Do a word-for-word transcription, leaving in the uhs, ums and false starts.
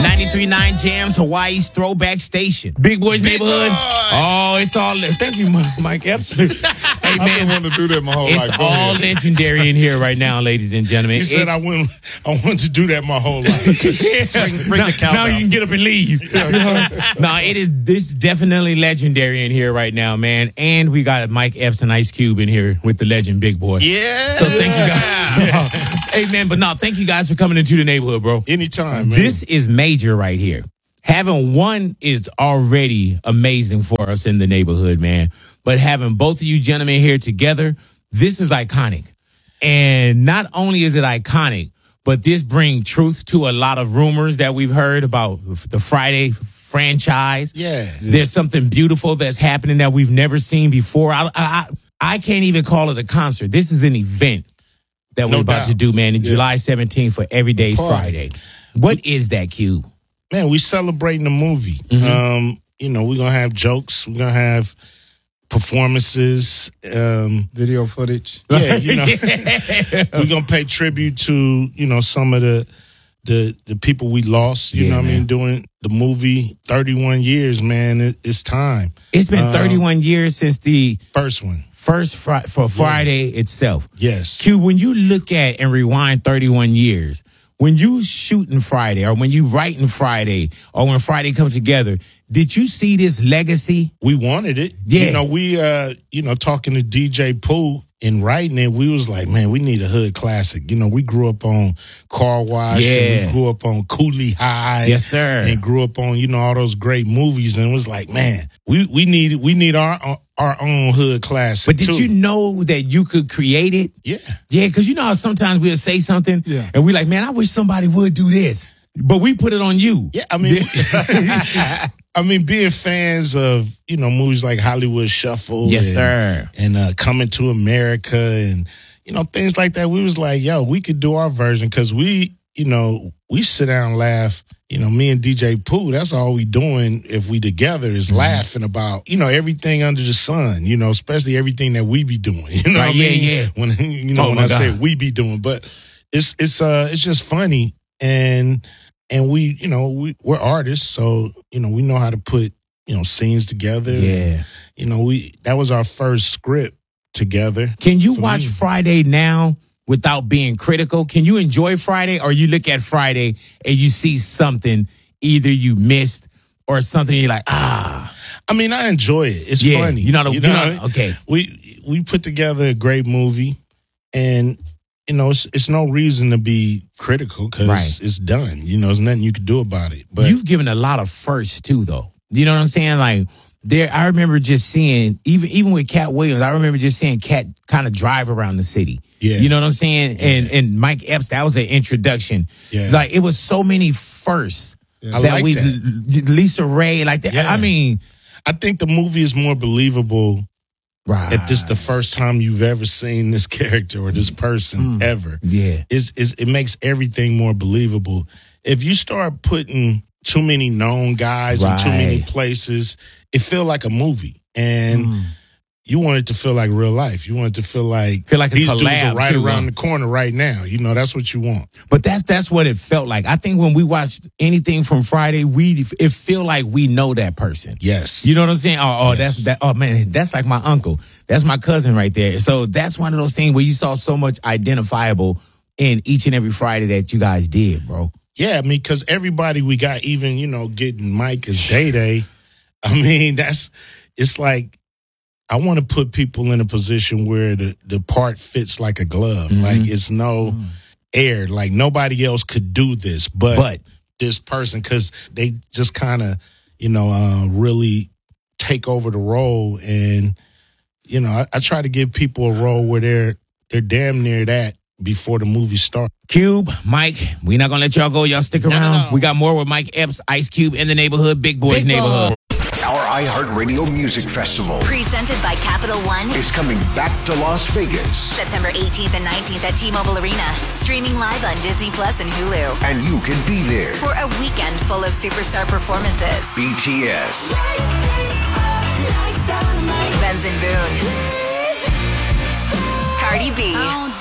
ninety-three point nine Jams, Hawaii's throwback station. Big Boys Big Neighborhood. Boy. Oh, it's all. Thank you, Mike Epps. Hey, man. I've been wanting to do that my whole it's life. It's all legendary in here right now, ladies and gentlemen. You said it, I wouldn't. I wanted to do that my whole life. bring, bring now, the now you can get up and leave. No, it is. This is definitely legendary in here right now, man. And we got Mike Epps and Ice Cube in here with the legend Big Boy. Yeah. So thank you guys. Hey, man, but no, thank you guys for coming into the neighborhood, bro. Anytime, man. This is major right here. Having one is already amazing for us in the neighborhood, man. But having both of you gentlemen here together, this is iconic. And not only is it iconic, but this brings truth to a lot of rumors that we've heard about the Friday franchise. Yeah. There's something beautiful that's happening that we've never seen before. I I, I can't even call it a concert. This is an event that we're no about doubt. to do, man, in yeah. July seventeenth for Everyday's Friday. What is that, Q? Man, we celebrating the movie. Mm-hmm. Um, you know, we're going to have jokes. We're going to have performances. Um, Video footage. Yeah, you know. yeah. We're going to pay tribute to, you know, some of the the the people we lost, you yeah, know what man. I mean, doing the movie. thirty-one years, man. It, it's time. It's been um, thirty-one years since the first one. First fri- for Friday yeah. itself. Yes. Q, when you look at and rewind thirty-one years, when you shooting Friday or when you writing Friday or when Friday comes together, did you see this legacy? We wanted it. Yeah. You know, we, uh, you know, talking to D J Pooh and writing it, we was like, man, we need a hood classic. You know, we grew up on Car Wash. Yeah. And we grew up on Cooley High. Yes, sir. And grew up on, you know, all those great movies. And it was like, man, we, we need we need our our own hood classic. But did too. you know that you could create it? Yeah. Yeah, because you know how sometimes we'll say something yeah. and we're like, man, I wish somebody would do this. But we put it on you. Yeah, I mean, I mean, being fans of, you know, movies like Hollywood Shuffle. Yes, and, sir. And uh, Coming to America and, you know, things like that. We was like, yo, we could do our version because we, you know, we sit down and laugh. You know, me and D J Pooh, that's all we doing if we together is mm-hmm. laughing about, you know, everything under the sun, you know, especially everything that we be doing. You know right, what yeah, I mean? Yeah, When, you know, oh when I God. say we be doing. But it's, it's, uh, it's just funny. And, and we, you know, we, we're artists. So, you know, we know how to put, you know, scenes together. Yeah. You know, we, that was our first script together. Can you watch me. Friday now without being critical? Can you enjoy Friday or you look at Friday and you see something either you missed or something you're like, ah. I mean, I enjoy it. It's yeah, funny. You know, the, you you know, know okay. We we put together a great movie and, you know, it's, it's no reason to be critical because right. it's done. You know, there's nothing you can do about it. But you've given a lot of firsts too, though. You know what I'm saying? Like, there, I remember just seeing, even even with Cat Williams, I remember just seeing Cat kind of drive around the city. Yeah. You know what I'm saying? Yeah. And and Mike Epps, that was an introduction. Yeah. Like, it was so many firsts yeah. that like we, that. Lisa Ray, like that. Yeah. I mean. I think the movie is more believable right. if this is the first time you've ever seen this character or this person mm. ever. Yeah. It's, it's, it makes everything more believable. If you start putting too many known guys right. in too many places, it feel like a movie. And mm. you want it to feel like real life. You want it to feel like, feel like a these collab dudes are right too, around huh? the corner right now. You know, that's what you want. But that's that's what it felt like. I think when we watched anything from Friday, we it feel like we know that person. Yes. You know what I'm saying? Oh, oh yes. that's that. Oh man, that's like my uncle. That's my cousin right there. So that's one of those things where you saw so much identifiable in each and every Friday that you guys did, bro. Yeah, I mean, because everybody we got, even, you know, getting Mike as Day Day, I mean, that's, it's like, I want to put people in a position where the, the part fits like a glove. Mm-hmm. Like, it's no mm-hmm. air. Like, nobody else could do this but, but. this person, because they just kind of, you know, uh, really take over the role. And, you know, I, I try to give people a role where they're they're damn near that before the movie starts. Cube, Mike, we not going to let y'all go. Y'all stick around. No, no, no. We got more with Mike Epps, Ice Cube in the neighborhood, Big Boys Big Neighborhood. Boy. Our iHeartRadio Music Festival, presented by Capital One, is coming back to Las Vegas. September eighteenth and nineteenth at T-Mobile Arena. Streaming live on Disney Plus and Hulu. And you can be there for a weekend full of superstar performances. B T S. Benson Boone. Cardi B.